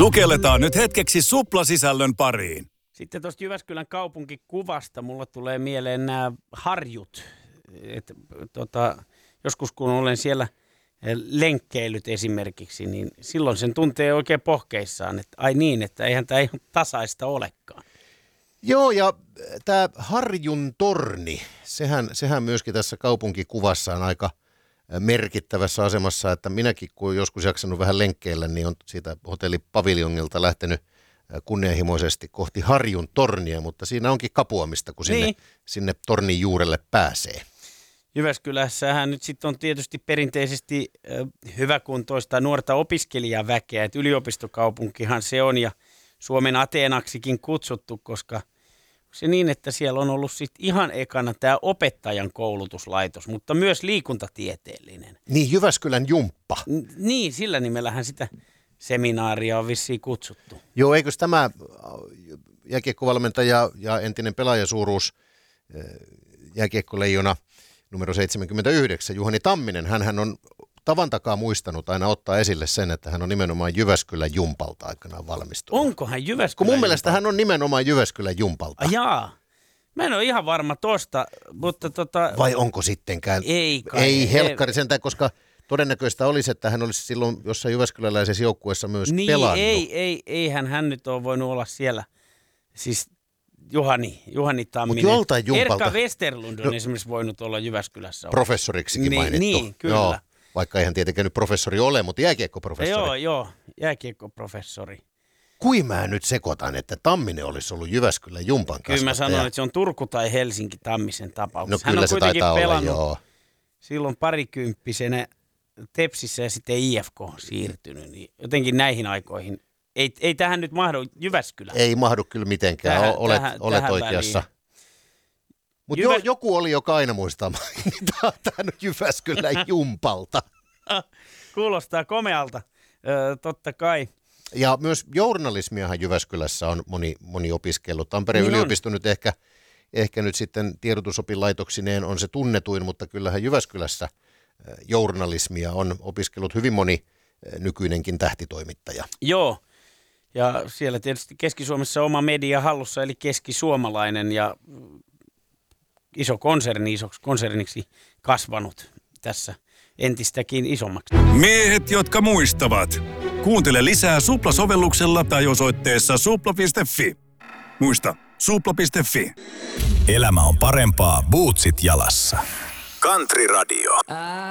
Sukelletaan nyt hetkeksi suplasisällön pariin. Sitten tuosta Jyväskylän kaupunkikuvasta mulla tulee mieleen nämä harjut. Joskus kun olen siellä lenkkeillyt esimerkiksi, niin silloin sen tuntee oikein pohkeissaan, että ai niin, että eihän tämä ihan tasaista olekaan. Joo, ja tämä Harjun torni, sehän myöskin tässä kaupunkikuvassa on aika merkittävässä asemassa, että minäkin kun olen joskus jaksanut vähän lenkkeillä, niin on siitä hotellipaviljongilta lähtenyt kunnianhimoisesti kohti Harjun tornia, mutta siinä onkin kapuamista, kun sinne tornin juurelle pääsee. Jyväskylässähän nyt sitten on tietysti perinteisesti hyväkuntoista nuorta opiskelijaväkeä, että yliopistokaupunkihan se on ja Suomen Ateenaksikin kutsuttu, koska se niin, että siellä on ollut sitten ihan ekana tämä opettajan koulutuslaitos, mutta myös liikuntatieteellinen. Niin, Jyväskylän jumppa. Niin, sillä nimellähän sitä seminaaria on vissiin kutsuttu. Joo, eikös tämä jääkiekkovalmentaja ja entinen pelaajasuuruus jääkiekkoleijona numero 79, Juhani Tamminen, hän on tavan takaa muistanut aina ottaa esille sen, että hän on nimenomaan Jyväskylän jumpalta aikanaan valmistunut. Onko hän Jyväskylän Kun mun mielestä hän on nimenomaan Jyväskylän jumpalta. Jaa. Mä en ole ihan varma tosta, mutta Vai onko sittenkään? Ei helkkari sentään, koska todennäköistä olisi, että hän olisi silloin jossain jyväskyläläisessä joukkueessa myös pelannut. Eihän hän nyt ole voinut olla siellä. Siis Juhani Tamminen. Mut joltain jumpalta. Erkka Westerlund on esimerkiksi voinut olla Jyväskylässä. Professoriksikin mainittu. Niin, kyllä. Joo, vaikka eihän tietenkään nyt professori ole, mutta jääkiekkoprofessori. Joo, jääkiekkoprofessori. Kui mä nyt sekoitan, että Tamminen olisi ollut Jyväskylän jumpan kasvattaja? Kyllä mä sanon, että se on Turku tai Helsinki Tammisen tapauksessa. No kyllä hän on se kuitenkin taitaa pelannut olla, joo. silloin parikymppisenä Tepsissä ja sitten IFK siirtynyt. Niin jotenkin näihin aikoihin. Ei tähän nyt mahdu Jyväskylä. Ei mahdu kyllä mitenkään, olet oikeassa. Mutta joku oli, joka aina muistaa mainita Jyväskylän jumpalta. Kuulostaa komealta, totta kai. Ja myös journalismiahan Jyväskylässä on moni opiskellut. Tampereen yliopisto nyt ehkä nyt sitten tiedotusopilaitoksineen on se tunnetuin, mutta kyllähän Jyväskylässä journalismia on opiskellut hyvin moni nykyinenkin tähtitoimittaja. Joo. Ja siellä tietysti Keski-Suomessa oma media hallussa, eli keskisuomalainen ja isoksi konserniksi kasvanut tässä entistäkin isommaksi. Miehet, jotka muistavat. Kuuntele lisää Supla-sovelluksella tai osoitteessa supla.fi. Muista, supla.fi. Elämä on parempaa bootsit jalassa. Country Radio.